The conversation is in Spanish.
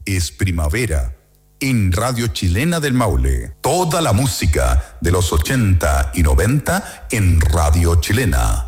es primavera. En Radio Chilena del Maule, toda la música de los 80 y 90 en Radio Chilena.